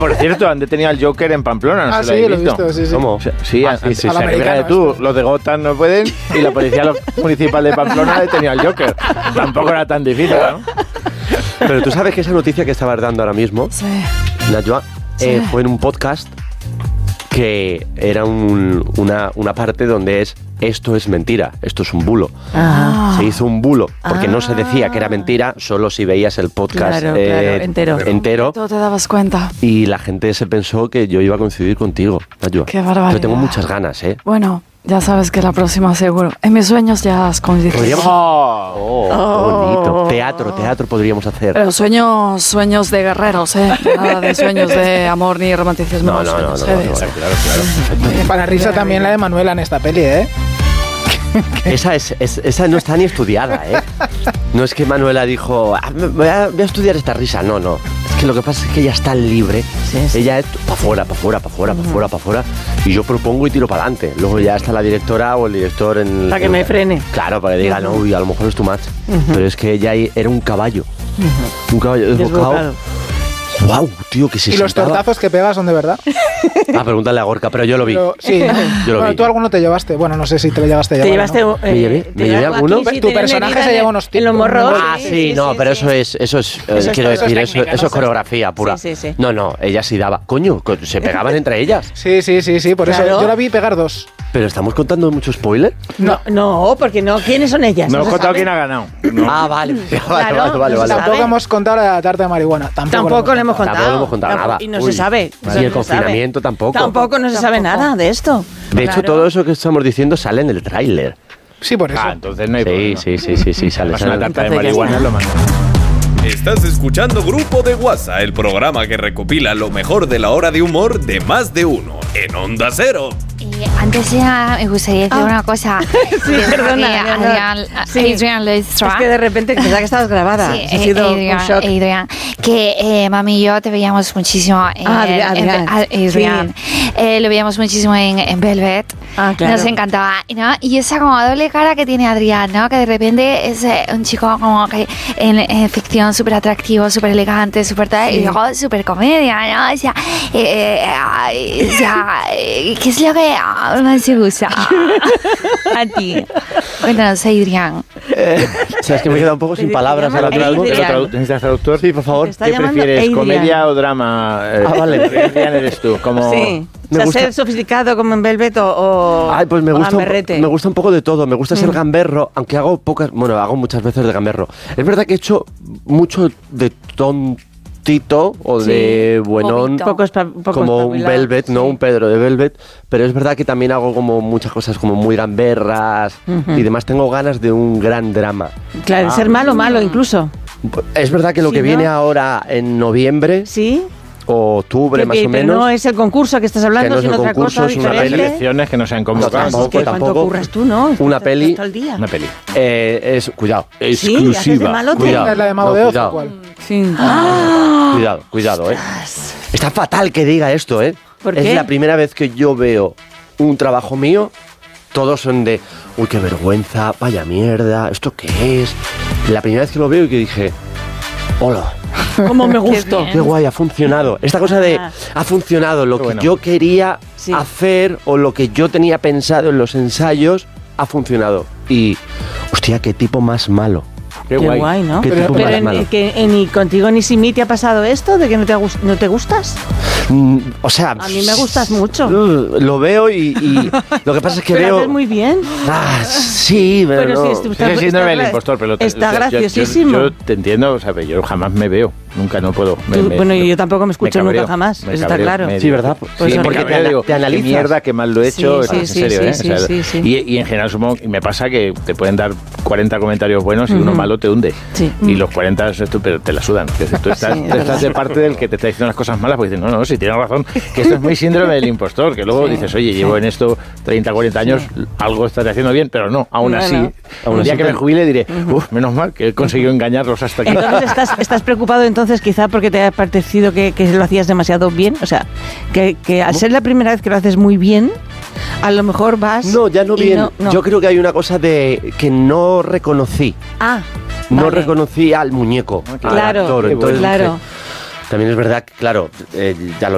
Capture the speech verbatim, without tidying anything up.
Por cierto, han detenido al Joker en Pamplona, no ah, sé sí, lo lo he visto. visto, sí, sí. ¿Cómo? Sí, ah, sí, sí, o sea, que fíjate tú, los de Gotham no pueden y la policía municipal de Pamplona ha detenido al Joker. Tampoco era tan difícil, ¿no? Pero tú sabes que esa noticia que estabas dando ahora mismo, Sí. Najwa, Sí. eh, fue en un podcast que era un, una, una parte donde es esto es mentira, esto es un bulo. Ah. Se hizo un bulo, porque Ah. no se decía que era mentira, solo si veías el podcast Claro, eh, claro, entero. entero. Tú te dabas cuenta. Y la gente se pensó que yo iba a coincidir contigo, Najwa. Qué barbaridad. Yo tengo muchas ganas, ¿eh? Bueno, ya sabes que la próxima seguro. En mis sueños ya has coincidido. Podríamos... Oh. Oh, qué bonito. Teatro, teatro podríamos hacer. Pero sueños, sueños de guerreros, ¿eh? Nada de sueños de amor ni romanticismo. No, no, no, no, sueños, no, ¿eh? no, Claro, claro. Eh, Para risa también la de Manuela en esta peli, ¿eh? Esa, es, es- esa no está ni estudiada, ¿eh? No es que Manuela dijo, "Ah, voy a, voy a estudiar esta risa. No, no. Es que lo que pasa es que ella está libre. Sí, sí. Ella es para afuera, para afuera, para afuera, para afuera, para afuera. Y yo propongo y tiro para adelante. Luego ya está la directora o el director en... Para que en- me frene. Claro, para que diga, no, uy, a lo mejor es tu match. Pero es que ella era un caballo. Un caballo desbocado. Desbocado. Wow, tío, que se Y los sentaba- tortazos que pegas son de verdad. Ah, pregúntale a Gorka, pero yo lo vi. Pero, sí. Yo lo Bueno, vi. tú alguno te llevaste. Bueno, no sé si te lo llegaste a Te llevar. llevaste. ¿no? eh, ¿Me llevé? te ¿Me llevé llevas alguno? aquí, sí, Tu tienes personaje medida se en- lleva unos En los morros. Ah, sí, no, pero eso es, eso es, eh, Eso es- quiero eso es decir, eso, técnica, eso ¿no? es coreografía pura. Sí, sí, sí. No, no, ella sí daba. Coño, co- se pegaban entre ellas. Sí, sí, sí, sí. Por Claro. eso yo la vi pegar dos. Pero estamos contando mucho spoiler. No, no, porque no. ¿Quiénes son ellas? No No he se contado sabe. quién ha ganado. No. Ah, vale. vale, Claro, vale, vale, no vale, se vale. sabe. Tampoco hemos contado la tarta de marihuana. Tampoco, Tampoco le hemos Tampoco contado. le hemos contado Tampoco- nada. Y no Uy. se sabe. Y Eso el no se sabe. confinamiento tampoco. Tampoco no se sabe Tampoco. nada de esto. De hecho, Claro. todo eso que estamos diciendo sale en el tráiler. Sí, por eso. Ah, entonces no hay Sí, problema. sí, sí, sí, sí, sale. Además, sale. una tarta de Entonces ya marihuana está. es lo más. Estás escuchando Grupo de WhatsApp, el programa que recopila lo mejor de la hora de humor de más de uno en Onda Cero. Eh, antes ya me gustaría decir Ah. una cosa. Sí, perdona, Eh, Leonor. Adrián, Sí. Adrián Leistra. Es que de repente pensaba que estabas grabada. Sí, Ha eh, sido Adrián, un shock. Adrián, que eh, mami y yo te veíamos muchísimo en, Ah, Adrián, en- Adrián. a- Adrián. Eh, lo veíamos muchísimo en, en Velvet. Ah, claro. Nos encantaba, ¿no? Y esa como doble cara que tiene Adrián, ¿no? Que de repente es eh, un chico como que en, en ficción súper atractivo, súper elegante, súper tal, y luego súper comedia, ¿no? O sea, eh, eh, ay, o sea, eh, ¿qué es lo que ah, más te gusta a ti? Cuéntanos, Adrián. O sea, es que me he quedado un poco sin Te palabras llama ahora mismo. Adrián. ¿Te lo tradu- ¿Necesitas traductor? Sí, por favor. Te está ¿Qué llamando prefieres, Adrián. comedia o drama? Eh, Ah, vale. Adrián eres tú, como... Sí. Me o sea, gusta- ser sofisticado como en Velvet o, o Ay, pues me o gusta, un, gamberrete. me gusta un poco de todo. Me gusta ser gamberro, aunque hago pocas. Bueno, hago muchas veces de gamberro. Es verdad que he hecho mucho de tontito o Sí, de buenón. bobito. Poco espa- poco Como un espabilado, Velvet, ¿no? sí. Un Pedro de Velvet. Pero es verdad que también hago como muchas cosas como muy gamberras y demás. Tengo ganas de un gran drama. Claro, Ah. ser malo, malo incluso. Es verdad que lo Sí, que ¿no? viene ahora en noviembre ¿Sí? o octubre Que- más que- o pero menos. no es el concurso que estás hablando, Que no es sino el otra concurso, cosa es una Las diferente. elecciones que no se han No, convocado. tampoco, Es que cuánto tampoco. curras tú, ¿no? Una Estás peli- todo el día. Una peli. Eh, es, cuidado. Sí, haces de malote. Cuidado. ¿Es la de Mago No, de Oz cuidado. o cuál? Sí. Cuidado, cuidado, eh. Está fatal que diga esto, eh. ¿Por es qué? la primera vez que yo veo un trabajo mío. Todos son de, uy, qué vergüenza, vaya mierda, ¿esto qué es? La primera vez que lo veo y que dije, hola, Como me gustó. qué guay, ha funcionado. Esta cosa de, Ah. ha funcionado, lo Qué que bueno. yo quería Sí. hacer o lo que yo tenía pensado en los ensayos, ha funcionado. Y, hostia, qué tipo más malo. Qué Qué guay. guay, ¿no? Qué Pero, tipo pero más en- malo. que en- ni contigo ni sin mí te ha pasado esto de que no te, gus- no te gustas. Mm, o sea, A mí me gustas mucho. uh, Lo veo y, y lo que pasa es que Pero veo. haces muy bien. Ah, sí, pero, Pero no. sí, estu- Sigue Está- síndrome del está- impostor, pero te- está yo- yo- graciosísimo. Yo, yo te entiendo, o sea, pero yo jamás me veo, nunca no puedo. Me- Tú- me- bueno, y yo tampoco me escucho cabreo, nunca jamás, me eso está cabreo, claro. me- Sí, ¿verdad? Sí, Pues porque me te, ana- digo, te analizas. qué mierda, qué mal lo he hecho, Sí, sí, en sí, serio, sí, ¿eh? sí, O sea, sí, sí. Y, y en general supongo, y me pasa que te pueden dar cuarenta comentarios buenos y uno Ujú. malo te hunde. Sí. Y los cuarenta es tú, pero te la sudan. Que si tú estás, Sí, es tú estás verdad. de parte del que te está diciendo las cosas malas, pues dices, no, no, si tienes razón, que esto es muy síndrome del impostor, que luego Sí, dices, oye, llevo sí. en esto treinta, cuarenta años, algo estás haciendo bien, pero no, aún No, así, no. Aún un día así que te- me jubile diré, uff, menos mal que he conseguido engañarlos hasta aquí. Entonces estás, estás preocupado entonces quizá porque te ha parecido que, que lo hacías demasiado bien. O sea, que, que al ser la primera vez que lo haces muy bien, a lo mejor vas... No, ya no y bien. no- no. Yo creo que hay una cosa de que no reconocí. Ah, No vale. reconocí al muñeco, al Claro, actor. Entonces claro. dije, también es verdad que, claro, eh, ya lo